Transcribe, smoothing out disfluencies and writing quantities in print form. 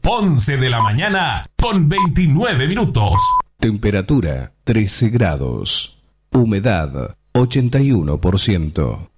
11 de la mañana con 29 minutos. Temperatura 13 grados. Humedad 81%.